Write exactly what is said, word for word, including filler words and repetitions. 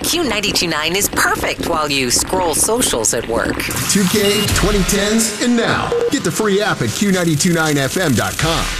Q ninety-two point nine is perfect while you scroll socials at work. two K, twenty tens, and now. Get the free app at Q nine two nine F M dot com.